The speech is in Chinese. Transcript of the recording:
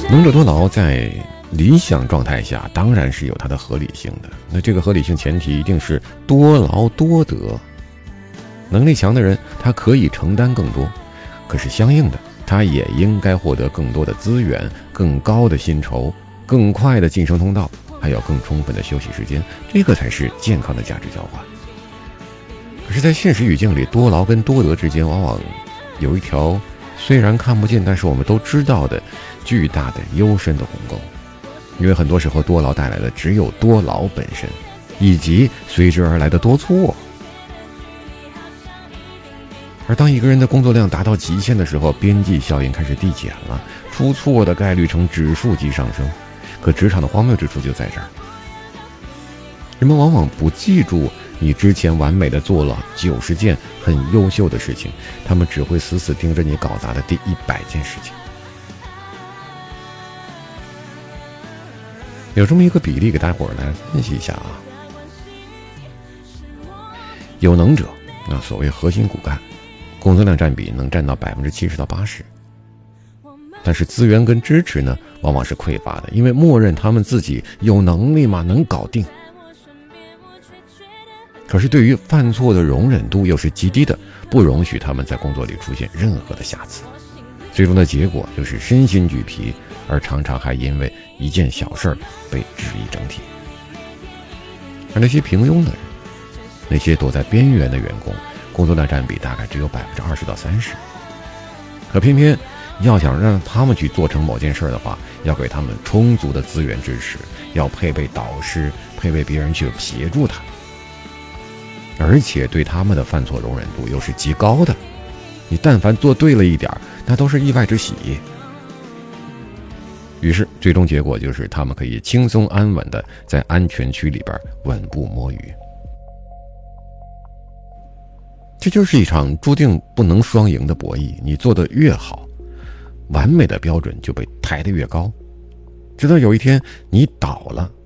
能者多劳在理想状态下当然是有它的合理性的，那这个合理性前提一定是多劳多得。能力强的人他可以承担更多，可是相应的他也应该获得更多的资源、更高的薪酬、更快的晋升通道，还有更充分的休息时间，这个才是健康的价值交换。可是在现实语境里，多劳跟多得之间往往有一条虽然看不见，但是我们都知道的巨大的幽深的鸿沟。因为很多时候多劳带来的只有多劳本身，以及随之而来的多错。而当一个人的工作量达到极限的时候，边际效应开始递减了，出错的概率呈指数级上升。可职场的荒谬之处就在这儿，人们往往不记住你之前完美的做了90件很优秀的事情，他们只会死死盯着你搞砸的第100件事情。有这么一个比例给大伙儿来分析一下啊，有能者，那所谓核心骨干，工作量占比能占到70%到80%，但是资源跟支持呢，往往是匮乏的，因为默认他们自己有能力嘛，能搞定。可是对于犯错的容忍度又是极低的，不容许他们在工作里出现任何的瑕疵。最终的结果就是身心俱疲，而常常还因为一件小事被质疑整体。而那些平庸的人，那些躲在边缘的员工，工作量占比大概只有20%到30%。可偏偏要想让他们去做成某件事的话，要给他们充足的资源支持，要配备导师，配备别人去协助他，而且对他们的犯错容忍度又是极高的。你但凡做对了一点，那都是意外之喜。于是最终结果就是他们可以轻松安稳的在安全区里边稳步摸鱼。这就是一场注定不能双赢的博弈，你做得越好，完美的标准就被抬得越高，直到有一天你倒了，